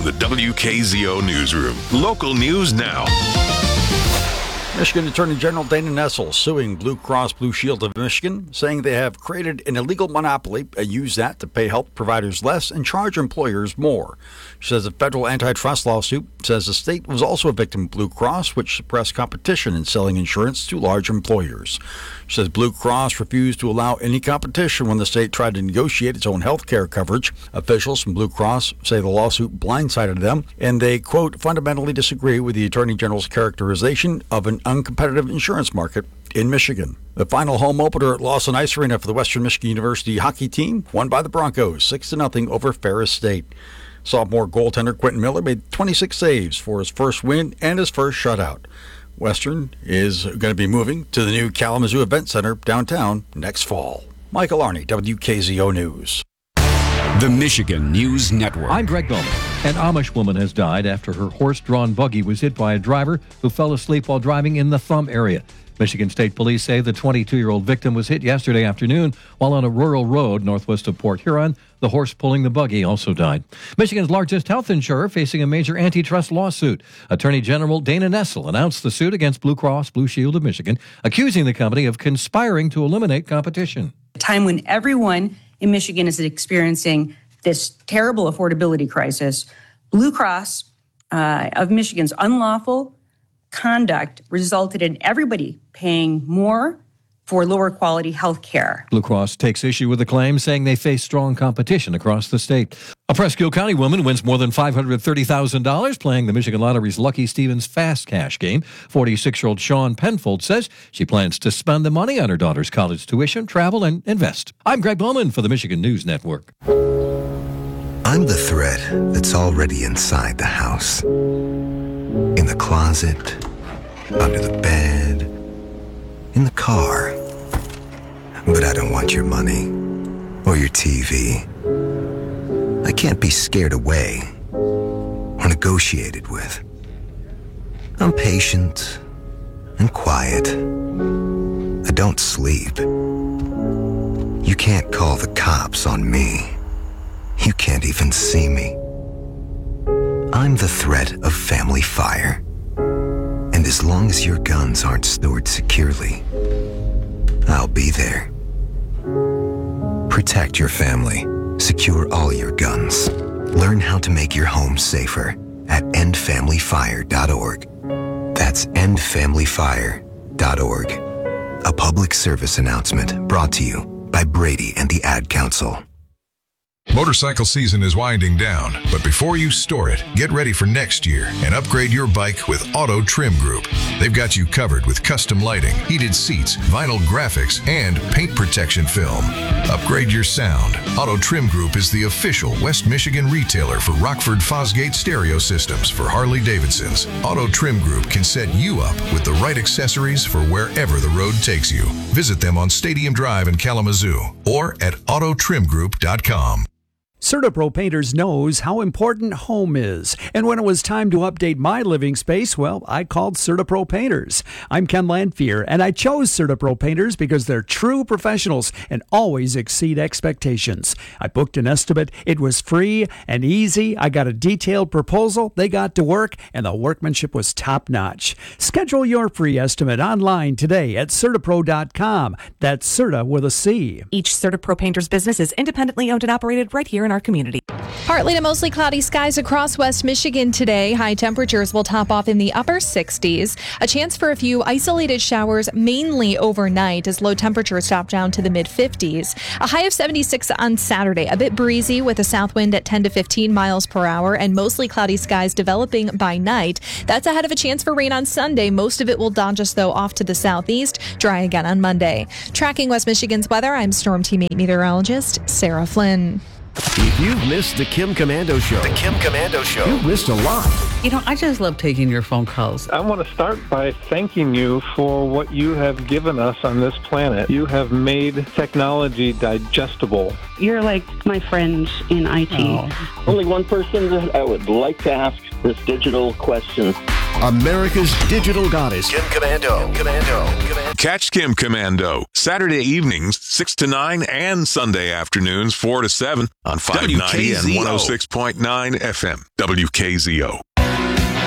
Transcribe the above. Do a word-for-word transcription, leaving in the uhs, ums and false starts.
From the W K Z O Newsroom, local news now. Michigan Attorney General Dana Nessel suing Blue Cross Blue Shield of Michigan, saying they have created an illegal monopoly and use that to pay health providers less and charge employers more. She says a federal antitrust lawsuit says the state was also a victim of Blue Cross, which suppressed competition in selling insurance to large employers. She says Blue Cross refused to allow any competition when the state tried to negotiate its own health care coverage. Officials from Blue Cross say the lawsuit blindsided them, and they, quote, fundamentally disagree with the Attorney General's characterization of an uncompetitive insurance market in Michigan. The final home opener at Lawson Ice Arena for the Western Michigan University hockey team won by the Broncos six to nothing over Ferris State. Sophomore goaltender Quentin Miller made twenty-six saves for his first win and his first shutout. Western is going to be moving to the new Kalamazoo Event Center downtown next fall. Michael Arney, W K Z O News. The Michigan News Network. I'm Greg Bowman. An Amish woman has died after her horse-drawn buggy was hit by a driver who fell asleep while driving in the Thumb area. Michigan State Police say the twenty-two-year-old victim was hit yesterday afternoon while on a rural road northwest of Port Huron. The horse pulling the buggy also died. Michigan's largest health insurer facing a major antitrust lawsuit. Attorney General Dana Nessel announced the suit against Blue Cross Blue Shield of Michigan, accusing the company of conspiring to eliminate competition. A time when everyone in Michigan is experiencing this terrible affordability crisis, Blue Cross uh, of Michigan's unlawful conduct resulted in everybody paying more for lower quality health care. Blue Cross takes issue with the claim, saying they face strong competition across the state. A Presque Isle County woman wins more than five hundred thirty thousand dollars playing the Michigan Lottery's Lucky Stevens Fast Cash game. forty-six-year-old Sean Penfold says she plans to spend the money on her daughter's college tuition, travel, and invest. I'm Greg Bowman for the Michigan News Network. I'm the thread that's already inside the house. In the closet, under the bed, in the car. But I don't want your money or your T V. I can't be scared away or negotiated with. I'm patient and quiet. I don't sleep. You can't call the cops on me. You can't even see me. I'm the threat of family fire. And as long as your guns aren't stored securely, I'll be there. Protect your family. Secure all your guns. Learn how to make your home safer at end family fire dot org. That's end family fire dot org. A public service announcement brought to you by Brady and the Ad Council. Motorcycle season is winding down, but before you store it, get ready for next year and upgrade your bike with Auto Trim Group. They've got you covered with custom lighting, heated seats, vinyl graphics, and paint protection film. Upgrade your sound. Auto Trim Group is the official West Michigan retailer for Rockford Fosgate stereo systems for Harley-Davidsons. Auto Trim Group can set you up with the right accessories for wherever the road takes you. Visit them on Stadium Drive in Kalamazoo or at auto trim group dot com. CertaPro Painters knows how important home is. And when it was time to update my living space, well, I called CertaPro Painters. I'm Ken Lanfear, and I chose CertaPro Painters because they're true professionals and always exceed expectations. I booked an estimate. It was free and easy. I got a detailed proposal. They got to work, and the workmanship was top-notch. Schedule your free estimate online today at CertaPro dot com. That's Certa with a C. Each CertaPro Painters business is independently owned and operated right here in our community. Partly to mostly cloudy skies across West Michigan today. High temperatures will top off in the upper sixties. A chance for a few isolated showers mainly overnight as low temperatures drop down to the mid fifties. A high of seventy-six on Saturday. A bit breezy with a south wind at ten to fifteen miles per hour and mostly cloudy skies developing by night. That's ahead of a chance for rain on Sunday. Most of it will dodge us though off to the southeast. Dry again on Monday. Tracking West Michigan's weather, I'm Storm Team eight meteorologist Sarah Flynn. If you've missed the Kim Komando Show, the Kim Komando Show, you've missed a lot. You know, I just love taking your phone calls. I want to start by thanking you for what you have given us on this planet. You have made technology digestible. You're like my friend in I T. Oh. Only one person that I would like to ask this digital question. America's digital goddess, Kim Commando. Kim Commando. Kim Commando. Catch Kim Commando Saturday evenings six to nine and Sunday afternoons four to seven on five ninety and one oh six point nine F M. W K Z O.